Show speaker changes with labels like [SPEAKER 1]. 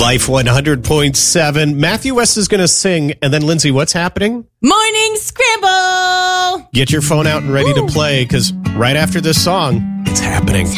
[SPEAKER 1] Life 100.7. Matthew West is going to sing, and then Lindsay, what's happening?
[SPEAKER 2] Morning Scramble!
[SPEAKER 1] Get your phone out and ready to play, because right after this song, it's happening.